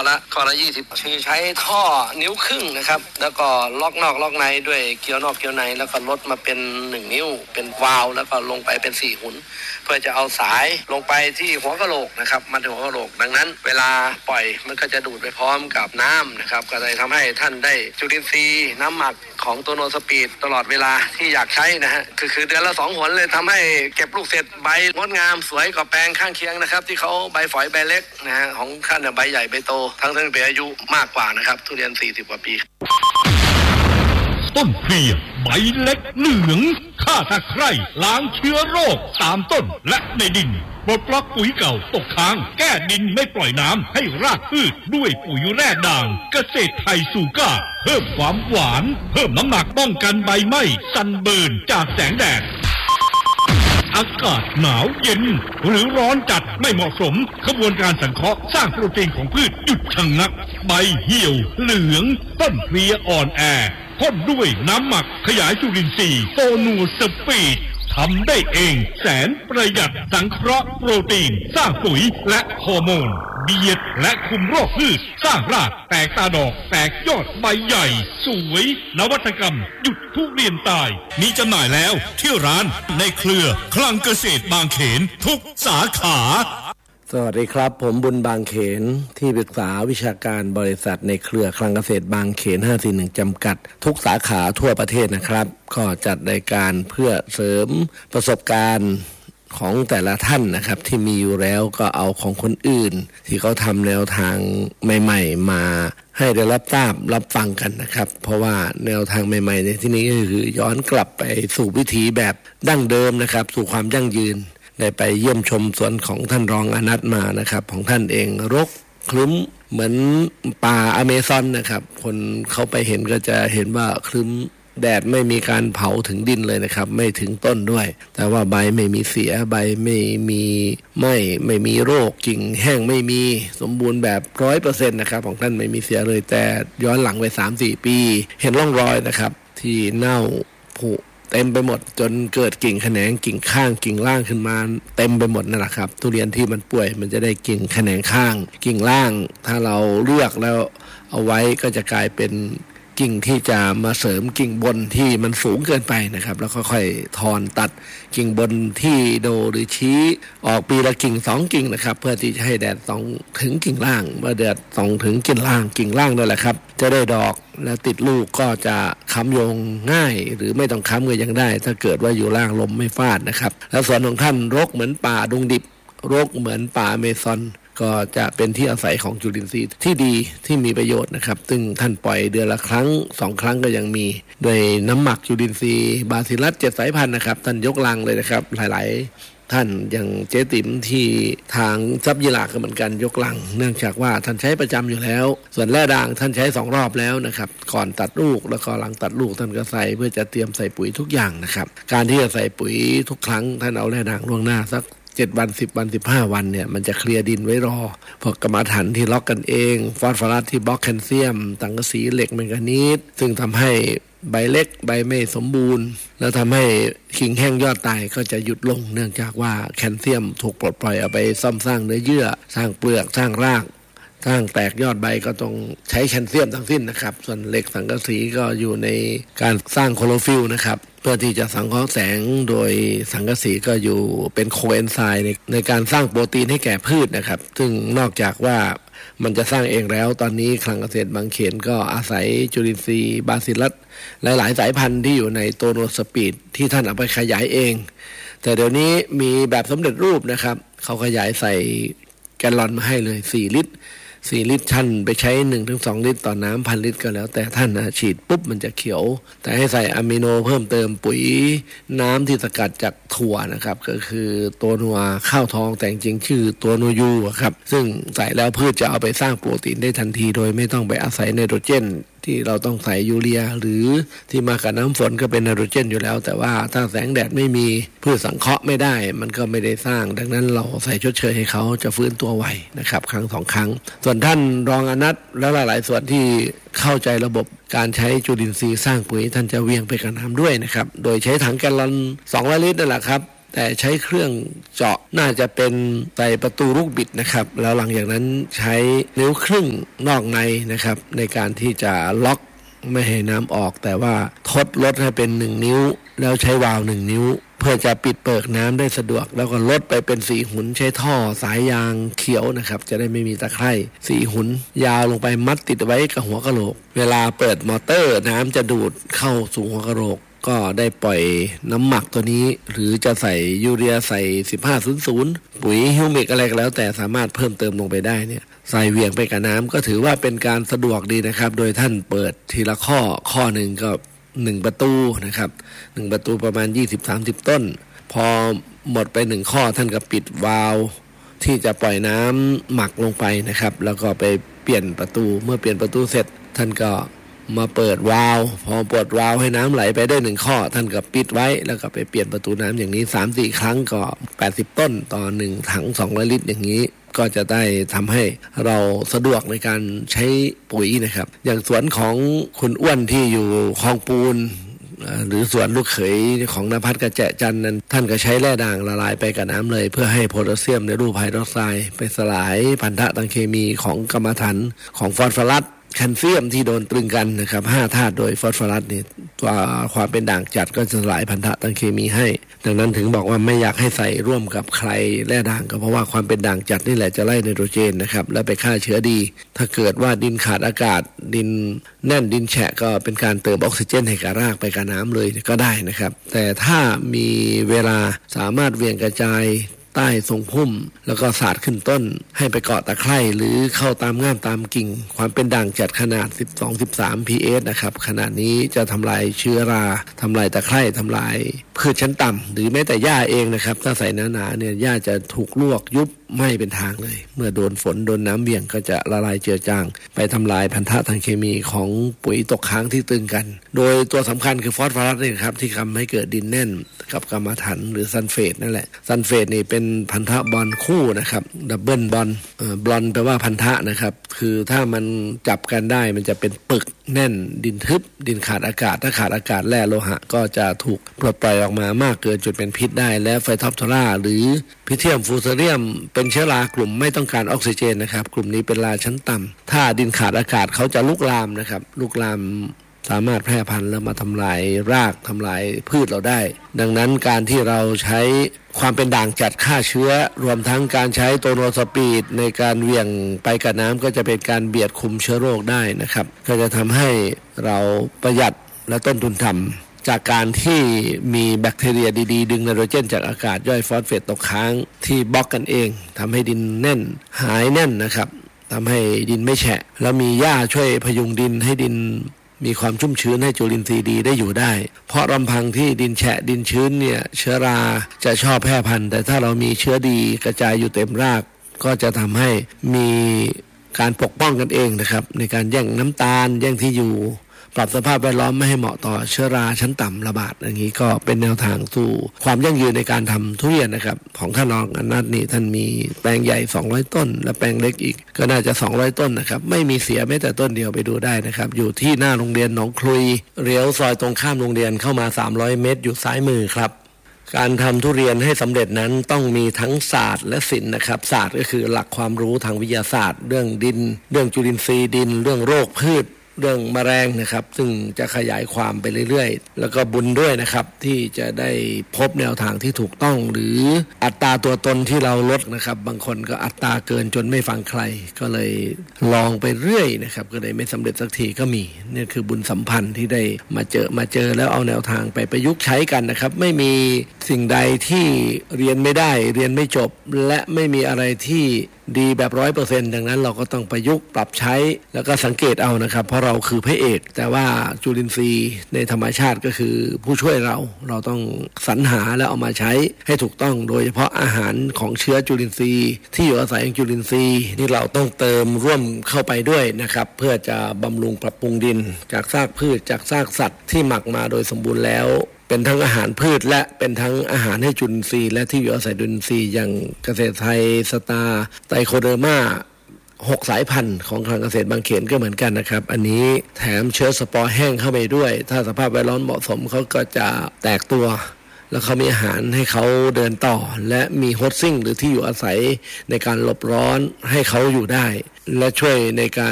ละ20คือใช้ท่อนิ้วครึ่งนะครับแล้วก็ล็อกนอกล็อกในด้วยเกลียวนอกเกลียวในแล้วก็ลดมาเป็น1นิ้วเป็นวาล์วแล้วก็ลงไปเป็น4หุ่นเพื่อจะเอาสายลงไปที่หัวกะโหลกนะครับมันถึงหัวกะโหลกดังนั้นเวลาปล่อยมันก็จะดูดไปพร้อมกับน้ำนะครับก็เลยทำให้ท่านได้จุลินทรีย์น้ำหมักของตัวโนสปีดตลอดเวลาที่อยากใช้นะฮะคือเดือนละ2หนเลยทำให้เก็บลูกเสร็จใบงดงามสวยกว่าแปลงข้างเคียงนะครับที่เขาใบฝอยใบเล็กนะฮะของท่านใบใหญ่ใบโตทั้งเป็นอายุมากกว่านะครับทุเรียน40กว่าปีต้นเพลียใบเล็กเหลืองฆ่าตะไคร่ล้างเชื้อโรคตามต้นและในดินปลดล็อกปุ๋ยเก่าตกค้างแก้ดินไม่ปล่อยน้ำให้รากพืชด้วยปุ๋ยแร่ด่างเกษตรไทยสูก้าเพิ่มความหวานเพิ่มน้ำหนักป้องกันใบไหม้ซันเบิร์นจากแสงแดดอากาศหนาวเย็นหรือร้อนจัดไม่เหมาะสมขบวนการสังเคราะห์สร้างโปรตีนของพืชหยุดชะงักใบเหี่ยวเหลืองต้นเพลียอ่อนแอพ่นด้วยน้ำหมักขยายจุลินทรีย์โตนูสปีดทำได้เองแสนประหยัดสังเคราะห์โปรตีนสร้างปุ๋ยและฮอร์โมนเบียดและคุมโรคพืชสร้างรากแตกตาดอกแตกยอดใบใหญ่สวยนวัตกรรมหยุดทุเรียนตายมีจำหน่ายแล้วที่ร้านในเครือคลังเกษตรบางเขนทุกสาขาสวัสดีครับผมบุญบางเขนที่ปรึกษาวิชาการบริษัทในเครือคลังเกษตรบางเขน541จำกัดทุกสาขาทั่วประเทศนะครับก็จัดรายการเพื่อเสริมประสบการณ์ของแต่ละท่านนะครับที่มีอยู่แล้วก็เอาของคนอื่นที่เขาทำแนวทางใหม่ๆมาให้ได้รับทราบรับฟังกันนะครับเพราะว่าแนวทางใหม่ๆในที่นี้ก็คือย้อนกลับไปสู่วิถีแบบดั้งเดิมนะครับสู่ความยั่งยืนได้ไปเยี่ยมชมสวนของท่านรองอนัทมานะครับของท่านเองรกครึ้มเหมือนป่าอเมซอนนะครับคนเขาไปเห็นก็จะเห็นว่าครึ้มแดดไม่มีการเผาถึงดินเลยนะครับไม่ถึงต้นด้วยแต่ว่าใบไม่มีเสียใบไม่มีไม่มีโรคกิ่งแห้งไม่มีสมบูรณ์แบบ 100% นะครับของท่านไม่มีเสียเลยแต่ย้อนหลังไป 3-4 ปีเห็นร่องรอยนะครับที่เน่าผุเต็มไปหมดจนเกิดกิ่งแขนงกิ่งข้างกิ่งล่างขึ้นมาเต็มไปหมดนั่นแหละครับทุเรียนที่มันป่วยมันจะได้กิ่งแขนงข้างกิ่งล่างถ้าเราเลือกแล้วเอาไว้ก็จะกลายเป็นกิ่งที่จะมาเสริมกิ่งบนที่มันสูงเกินไปนะครับแล้วค่อยๆถอนตัดกิ่งบนที่โดหรือชี้ออกปีละกิ่ง2กิ่งนะครับเพื่อที่จะให้แดดส่องถึงกิ่งล่างเมื่อแดดส่องถึงกิ่งล่างนั่นแหละครับจะได้ดอกแล้วติดลูกก็จะค้ำโยงง่ายหรือไม่ต้องค้ำก็ยังได้ถ้าเกิดว่าอยู่ล่างลมไม่ฟาดนะครับแล้วสวนของท่านรกเหมือนป่าดงดิบรกเหมือนป่าอเมซอนก็จะเป็นที่อาศัยของจุลินทรีย์ที่ดีที่มีประโยชน์นะครับซึ่งท่านปล่อยเดือนละครั้ง2ครั้งก็ยังมีโดยน้ำหมักจุลินทรีย์บาซิลัส7สายพันธุ์นะครับท่านยกลังเลยนะครับหลายๆท่านอย่างเจ๊ติ๋มที่ทางซับยีหลาก็เหมือนกันยกลังเนื่องจากว่าท่านใช้ประจำอยู่แล้วส่วนแร่ด่างท่านใช้2รอบแล้วนะครับก่อนตัดลูกแล้วก็หลังตัดลูกท่านก็ใส่เพื่อจะเตรียมใส่ปุ๋ยทุกอย่างนะครับการที่จะใส่ปุ๋ยทุกครั้งท่านเอาแร่ด่างล่วงหน้าสัก7วัน10วัน15วันเนี่ยมันจะเคลียร์ดินไว้รอพวกกรรมฐานที่ล็อกกันเองฟอสฟอรัสที่บล็อกแคลเซียมสังกะสีเหล็กแมงกานีสซึ่งทำให้ใบเล็กใบไม่สมบูรณ์แล้วทำให้กิ่งแห้งยอดตายก็จะหยุดลงเนื่องจากว่าแคลเซียมถูกปลดปล่อยเอาไปซ่อมสร้างเนื้อเยื่อสร้างเปลือกสร้างรากสร้างแตกยอดใบก็ต้องใช้แคลเซียมทั้งสิ้นนะครับส่วนเหล็กสังกะสีก็อยู่ในการสร้างโคลอโรฟิลล์นะครับเพื่อที่จะสังเคราะห์แสงโดยสังกะสีก็อยู่เป็นโคเอนไซม์ในการสร้างโปรตีนให้แก่พืชนะครับซึ่งนอกจากว่ามันจะสร้างเองแล้วตอนนี้คลังเกษตรบางเขนก็อาศัยจุลินทรีย์บาซิลัสหลายๆสายพันธุ์ที่อยู่ในโตโนสปีดที่ท่านเอาไปขยายเองแต่เดี๋ยวนี้มีแบบสำเร็จรูปนะครับเขาขยายใส่แกลลอนมาให้เลย4 ลิตรท่านไปใช้ 1-2 ลิตรต่อน้ำ1,000 ลิตรก็แล้วแต่ท่านฉีดปุ๊บมันจะเขียวแต่ให้ใส่อะมิโนเพิ่มเติมปุ๋ยน้ำที่สกัดจากถั่วนะครับก็คือตัวนัวข้าวทองแต่จริงชื่อตัวนัวยูครับซึ่งใส่แล้วพืชจะเอาไปสร้างโปรตีนได้ทันทีโดยไม่ต้องไปอาศัยไนโตรเจนที่เราต้องใส่ยูเรียหรือที่มากับน้ำฝนก็เป็นไนโตรเจนอยู่แล้วแต่ว่าถ้าแสงแดดไม่มีพืชสังเคราะห์ไม่ได้มันก็ไม่ได้สร้างดังนั้นเราใส่ชดเชยให้เขาจะฟื้นตัวไวนะครับครั้ง2ครั้งส่วนท่านรองอนัทและหลายๆส่วนที่เข้าใจระบบการใช้จุลินทรีย์สร้างปุ๋ยท่านจะเวียงไปกับน้ำด้วยนะครับโดยใช้ถังแกลลอน200 ลิตรนั่นแหละครับแต่ใช้เครื่องเจาะน่าจะเป็นใส่ประตูลูกบิดนะครับแล้วหลังจากนั้นใช้นิ้วครึ่งนอกในนะครับในการที่จะล็อกไม่ให้น้ำออกแต่ว่าทดลดให้เป็น1นิ้วแล้วใช้วาล์ว1นิ้วเพื่อจะปิดเปิดน้ำได้สะดวกแล้วก็ลดไปเป็น4หุนใช้ท่อสายยางเขียวนะครับจะได้ไม่มีตะไคร่4หุนยาวลงไปมัดติดไว้กับหัวกะโหลกเวลาเปิดมอเตอร์น้ำจะดูดเข้าสู่หัวกะโหลกก็ได้ปล่อยน้ำหมักตัวนี้หรือจะใส่ยูเรียใส่1500ปุ๋ยฮิวมิกอะไรก็แล้วแต่สามารถเพิ่มเติมลงไปได้เนี่ยใส่เวียงไปกับน้ำก็ถือว่าเป็นการสะดวกดีนะครับโดยท่านเปิดทีละข้อหนึ่งก็1ประตูนะครับ1ประตูประมาณ 20-30 ต้นพอหมดไป1ข้อท่านก็ปิดวาล์วที่จะปล่อยน้ำหมักลงไปนะครับแล้วก็ไปเปลี่ยนประตูเมื่อเปลี่ยนประตูเสร็จท่านก็มาเปิดวาล์วพอเปิดวาล์วให้น้ำไหลไปได้1ข้อท่านก็ปิดไว้แล้วก็ไปเปลี่ยนประตูน้ำอย่างนี้ 3-4 ครั้งก็80ต้นต่อ1ถัง200ลิตรอย่างนี้ก็จะได้ทำให้เราสะดวกในการใช้ปุ๋ยนะครับอย่างสวนของคุณอ้วนที่อยู่คลองปูนหรือสวนลูกเขยของนภัสกระแจจันนั้นท่านก็ใช้แร่ด่างละลายไปกับน้ำเลยเพื่อให้โพแทสเซียมในรูปไฮดรอกไซด์ไปสลายพันธะทางเคมีของกรรมฐานของฟอสฟอรัสแคลเซียมที่โดนตรึงกันนะครับ5ธาตุโดยฟอสฟอรัสนี่ตัวความเป็นด่างจัดก็จะสลายพันธะทางเคมีให้ดังนั้นถึงบอกว่าไม่อยากให้ใส่ร่วมกับใครแร่ด่างก็เพราะว่าความเป็นด่างจัดนี่แหละจะไล่ไนโตรเจนนะครับและไปฆ่าเชื้อดีถ้าเกิดว่าดินขาดอากาศดินแน่นดินแฉะก็เป็นการเติมออกซิเจนให้กับรากไปกับน้ำเลยก็ได้นะครับแต่ถ้ามีเวลาสามารถเวียงกระจายใต้ทรงพุ่มแล้วก็สาดขึ้นต้นให้ไปเกาะตะไคร่หรือเข้าตามง่ามตามกิ่งความเป็นด่างจัดขนาด 12-13 pS นะครับขนาดนี้จะทำลายเชื้อราทำลายตะไคร่ทำลายพืชชั้นต่ำหรือแม้แต่หญ้าเองนะครับถ้าใส่หนาๆเนี่ยหญ้าจะถูกลวกยุบไม่เป็นทางเลยเมื่อโดนฝนโดนน้ำเบี่ยงก็จะละลายเจือจางไปทำลายพันธะทางเคมีของปุ๋ยตกค้างที่ตึงกันโดยตัวสำคัญคือฟอสฟอรัสนี่ครับที่ทำให้เกิดดินแน่นกับกรรมฐานหรือซัลเฟตนั่นแหละซัลเฟตนี่เป็นพันธะบอนด์คู่นะครับดับเบิลบอนด์บอนด์แปลว่าพันธะนะครับคือถ้ามันจับกันได้มันจะเป็นปึกแน่นดินทึบดินขาดอากาศถ้าขาดอากาศแร่โลหะก็จะถูกปลดปล่อยออกมามากเกินจนเป็นพิษได้และไฟท็อปโทราหรือพิเทียมฟูเซเรียมเป็นเชื้อรากลุ่มไม่ต้องการออกซิเจนนะครับกลุ่มนี้เป็นราชั้นต่ำถ้าดินขาดอากาศเขาจะลุกลามนะครับลุกลามสามารถแพร่พันธุ์แล้วมาทำลายรากทำลายพืชเราได้ดังนั้นการที่เราใช้ความเป็นด่างจัดฆ่าเชื้อรวมทั้งการใช้โตโนสปีดในการเหวี่ยงไปกับน้ำก็จะเป็นการเบียดคุมเชื้อโรคได้นะครับก็จะทำให้เราประหยัดและต้นทุนต่ำจากการที่มีแบคทีเรียดีๆดึงไนโตรเจนจากอากาศย่อยฟอสเฟตตกค้างที่บล็อกกันเองทำให้ดินแน่นหายแน่นนะครับทำให้ดินไม่แฉะแล้วมีหญ้าช่วยพยุงดินให้ดินมีความชุ่มชื้นให้จุลินทรีย์ดีได้อยู่ได้เพราะลำพังที่ดินแฉะดินชื้นเนี่ยเชื้อราจะชอบแพร่พันธุ์แต่ถ้าเรามีเชื้อดีกระจายอยู่เต็มรากก็จะทำให้มีการปกป้องกันเองนะครับในการแย่งน้ำตาลแย่งที่อยู่ปรับสภาพแวดล้อมไม่ให้เหมาะต่อเชื้อราชั้นต่ำระบาดอย่างนี้ก็เป็นแนวทางสู่ความยั่งยืนในการทำทุเรียนนะครับของท่านรองอนัทนี่ท่านมีแปลงใหญ่200ต้นและแปลงเล็กอีกก็น่าจะ200ต้นนะครับไม่มีเสียแม้แต่ต้นเดียวไปดูได้นะครับอยู่ที่หน้าโรงเรียนหนองคลุยเลี้ยวซอยตรงข้ามโรงเรียนเข้ามา300เมตรอยู่ซ้ายมือครับการทำทุเรียนให้สำเร็จนั้นต้องมีทั้งศาสตร์และศิลป์นะครับศาสตร์ก็คือหลักความรู้ทางวิทยาศาสตร์เรื่องดินเรื่องจุลินทรีย์ดินเรื่องโรคพืชเรื่องแมลงนะครับซึ่งจะขยายความไปเรื่อยๆแล้วก็บุญด้วยนะครับที่จะได้พบแนวทางที่ถูกต้องหรืออัตราตัวตนที่เราลดนะครับบางคนก็อัตราเกินจนไม่ฟังใครก็เลยลองไปเรื่อยนะครับก็เลยไม่สำเร็จสักทีก็มีนี่คือบุญสัมพันธ์ที่ได้มาเจอแล้วเอาแนวทางไปประยุกต์ใช้กันนะครับไม่มีสิ่งใดที่เรียนไม่ได้เรียนไม่จบและไม่มีอะไรที่ดีแบบ 100% ดังนั้นเราก็ต้องประยุกต์ปรับใช้แล้วก็สังเกตเอานะครับเพราะเราคือพระเอกแต่ว่าจุลินทรีย์ในธรรมชาติก็คือผู้ช่วยเราต้องสรรหาแล้วเอามาใช้ให้ถูกต้องโดยเฉพาะอาหารของเชื้อจุลินทรีย์ที่อยู่อาศัยของจุลินทรีย์ที่เราต้องเติมร่วมเข้าไปด้วยนะครับเพื่อจะบำรุงปรับปรุงดินจากซากพืชจากซากสัตว์ที่หมักมาโดยสมบูรณ์แล้วเป็นทั้งอาหารพืชและเป็นทั้งอาหารให้จุลินทรีย์และที่อยู่อาศัยจุลินทรีย์อย่างเกษตรไทยสตาร์ไตโคเดอร์มา6 สายพันธุ์ของคลังเกษตรบางเขนก็เหมือนกันนะครับอันนี้แถมเชื้อสปอร์แห้งเข้าไปด้วยถ้าสภาพแวดล้อมเหมาะสมเขาก็จะแตกตัวแล้วเขามีอาหารให้เขาเดินต่อและมีโฮสซิ่งหรือที่อยู่อาศัยในการหลบร้อนให้เขาอยู่ได้และช่วยในการ